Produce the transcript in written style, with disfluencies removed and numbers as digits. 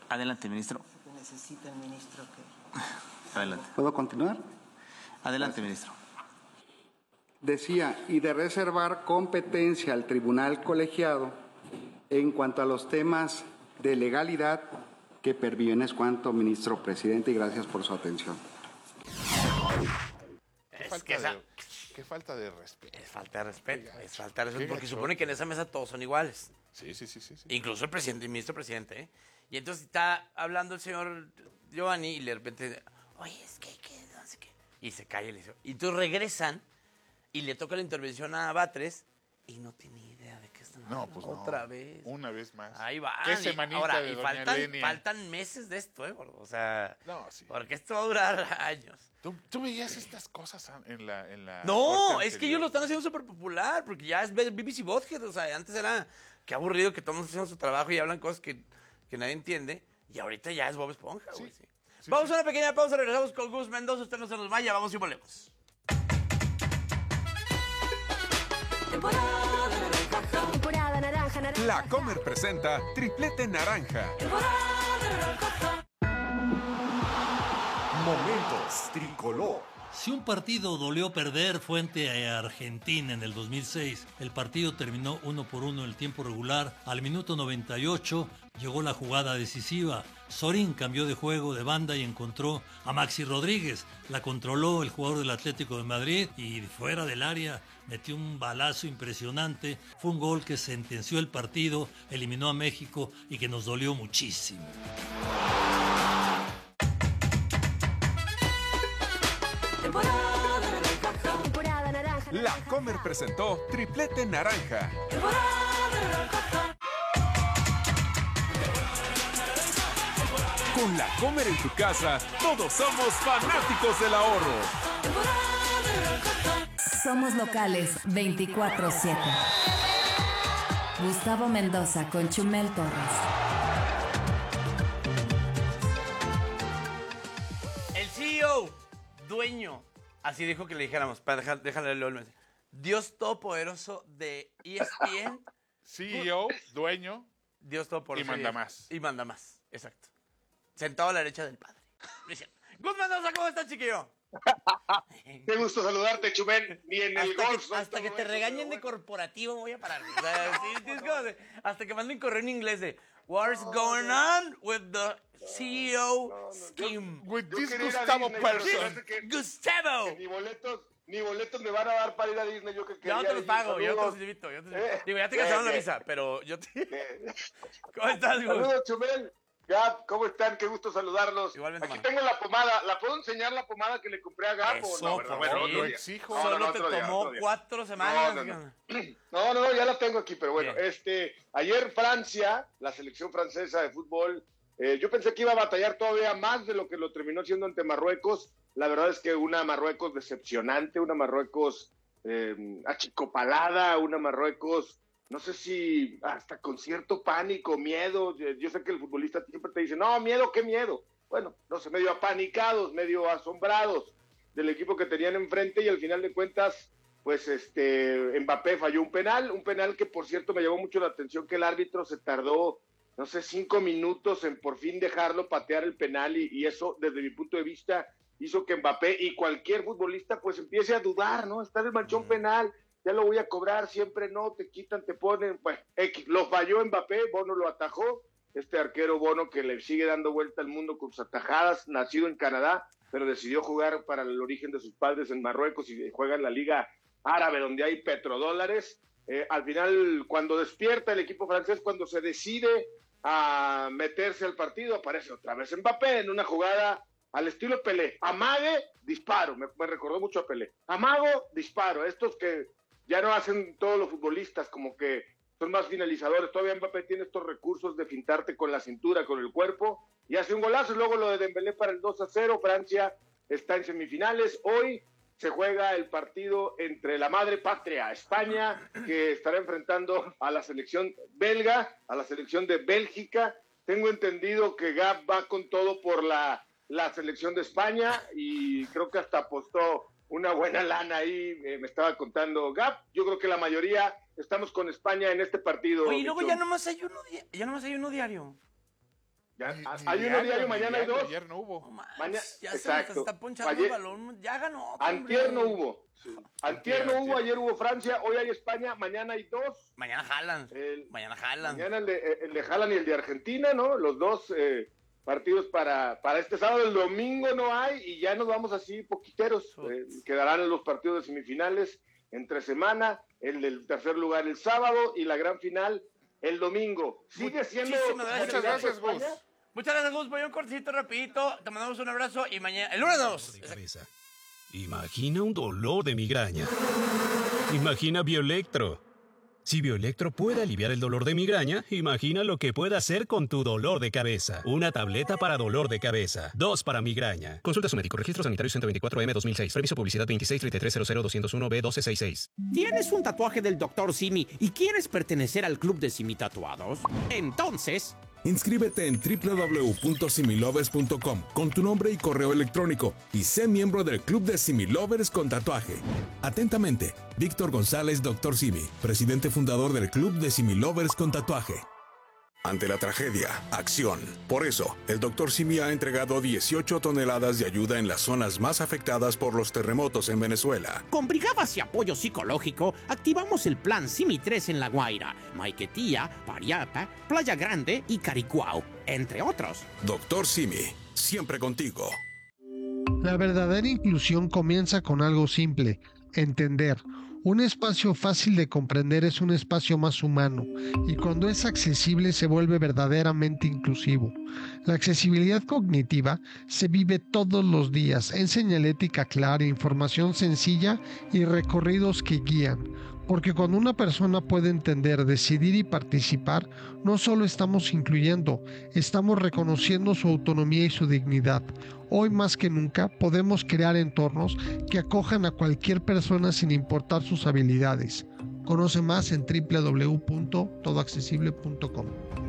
Adelante, ministro. Necesita el ministro que... Adelante. ¿Puedo continuar? Adelante, ministro. Decía, y de reservar competencia al tribunal colegiado en cuanto a los temas de legalidad que perviven. Es cuanto, ministro presidente, y gracias por su atención. Qué falta de respeto. Es falta de respeto, porque supone que en esa mesa todos son iguales. Sí. Incluso el presidente, el ministro presidente, ¿eh? Y entonces está hablando el señor Giovanni y de repente, oye, es que no sé qué. Y se calla y le dice, y entonces regresan y le toca la intervención a Batres y no tiene idea de qué están hablando. No, pues otra vez. Una vez más. Ahí va. Qué semanita ahora, de y doña Lenia. faltan meses de esto, gordo. O sea, No, sí. porque esto va a durar años. ¿Tú veías estas cosas en la No, corte es que anterior? ellos lo están haciendo súper popular, porque ya es BBC Bothead, o sea, antes era qué aburrido que todos haciendo su trabajo y hablan cosas que nadie entiende, y ahorita ya es Bob Esponja, güey. Sí. Vamos a una pequeña pausa, regresamos con Gus Mendoza, usted no se nos vaya, vamos y volvemos. Temporada naranja. La Comer presenta Triplete Naranja. Momentos Tricolor. Si un partido dolió perder fue ante Argentina en el 2006. El partido terminó 1-1 en el tiempo regular. Al minuto 98 llegó la jugada decisiva. Sorín cambió de juego de banda y encontró a Maxi Rodríguez. La controló el jugador del Atlético de Madrid y fuera del área metió un balazo impresionante. Fue un gol que sentenció el partido, eliminó a México y que nos dolió muchísimo. Temporada naranja. La Comer presentó Triplete Naranja. Con La Comer en tu casa, todos somos fanáticos del ahorro. Somos locales 24/7. Gustavo Mendoza con Chumel Torres. El CEO, dueño, así dijo que le dijéramos, para déjale leer el mensaje. Dios Todopoderoso de ESPN. CEO, dueño. Dios Todopoderoso. Y manda más. Y manda más, exacto. Sentado a la derecha del padre. Gus Mendoza, ¿cómo estás, chiquillo? Qué gusto saludarte, Chumel. Ni en el golf. Hasta que te regañen de corporativo voy a parar. O sea, hasta que manden correo en inglés de What's going on with the CEO scheme? With this Gustavo person. Gustavo. Ni boletos me van a dar para ir a Disney. Yo no te los pago, yo te los invito. Digo, ya te cancelaron la visa, pero yo te... ¿Cómo estás, Gus? Saludos, Chumel. Gab, ¿cómo están? Qué gusto saludarlos. Igualmente, aquí tengo la pomada. ¿La puedo enseñar la pomada que le compré a Gab? Eso, no, bueno, lo exijo. Solo te tomó 4 semanas. No, ya la tengo aquí, pero bueno. Ayer Francia, la selección francesa de fútbol, yo pensé que iba a batallar todavía más de lo que lo terminó haciendo ante Marruecos. La verdad es que una Marruecos decepcionante, una Marruecos achicopalada, una Marruecos... No sé si hasta con cierto pánico, miedo. Yo sé que el futbolista siempre te dice, no, miedo, ¿qué miedo? Bueno, no sé, medio apanicados, medio asombrados del equipo que tenían enfrente y al final de cuentas, pues Mbappé falló un penal que por cierto me llamó mucho la atención que el árbitro se tardó, no sé, 5 minutos en por fin dejarlo patear el penal y eso desde mi punto de vista hizo que Mbappé y cualquier futbolista pues empiece a dudar, ¿no? Está en el manchón penal, ya lo voy a cobrar, siempre no, te quitan, te ponen, pues, lo falló Mbappé, Bono lo atajó, este arquero Bono que le sigue dando vuelta al mundo con sus atajadas, nacido en Canadá, pero decidió jugar para el origen de sus padres en Marruecos y juega en la Liga Árabe, donde hay petrodólares. Al final, cuando despierta el equipo francés, cuando se decide a meterse al partido, aparece otra vez Mbappé en una jugada al estilo Pelé. Amague, disparo, me recordó mucho a Pelé. Amago, disparo, estos que ya no hacen todos los futbolistas, como que son más finalizadores. Todavía Mbappé tiene estos recursos de fintarte con la cintura, con el cuerpo, y hace un golazo. Luego lo de Dembélé para el 2-0. Francia está en semifinales. Hoy se juega el partido entre la madre patria, España, que estará enfrentando a la selección belga, a la selección de Bélgica. Tengo entendido que Gab va con todo por la selección de España y creo que hasta apostó una buena lana ahí, me estaba contando Gab. Yo creo que la mayoría estamos con España en este partido. Oye, y luego ya nomás hay uno diario. Ya, hay uno diario, mañana hay dos. Ayer no hubo. Mañana, Ya exacto. se está ponchando el balón. Ya ganó. Antier no hubo. Antier no hubo, ayer hubo Francia, hoy hay España, mañana hay dos. Mañana Haaland. Mañana el de Haaland y el de Argentina, ¿no? Los dos partidos para este sábado. El domingo no hay y ya nos vamos así poquiteros. Quedarán los partidos de semifinales entre semana, el del tercer lugar el sábado y la gran final el domingo. Sigue siendo... Muchas gracias, Gus. Muchas gracias, Gus. Voy un cortito rapidito. Te mandamos un abrazo y mañana... El lunes nos... Imagina un dolor de migraña. Imagina Bioelectro. Si Bioelectro puede aliviar el dolor de migraña, imagina lo que puede hacer con tu dolor de cabeza. Una tableta para dolor de cabeza. 2 para migraña. Consulta a su médico. Registro sanitario 124M 2006. Permiso publicidad 2633000201B1266. ¿Tienes un tatuaje del Dr. Simi y quieres pertenecer al club de Simi Tatuados? Entonces... inscríbete en www.similovers.com con tu nombre y correo electrónico y sé miembro del Club de Similovers con tatuaje. Atentamente, Víctor González, Dr. Simi, presidente fundador del Club de Similovers con tatuaje. Ante la tragedia, acción. Por eso, el Dr. Simi ha entregado 18 toneladas de ayuda en las zonas más afectadas por los terremotos en Venezuela. Con brigadas y apoyo psicológico, activamos el plan Simi 3 en La Guaira, Maiquetía, Pariata, Playa Grande y Caricuao, entre otros. Dr. Simi, siempre contigo. La verdadera inclusión comienza con algo simple: entender. Un espacio fácil de comprender es un espacio más humano, y cuando es accesible se vuelve verdaderamente inclusivo. La accesibilidad cognitiva se vive todos los días en señalética clara, información sencilla y recorridos que guían. Porque cuando una persona puede entender, decidir y participar, no solo estamos incluyendo, estamos reconociendo su autonomía y su dignidad. Hoy más que nunca podemos crear entornos que acojan a cualquier persona sin importar sus habilidades. Conoce más en www.todoaccesible.com.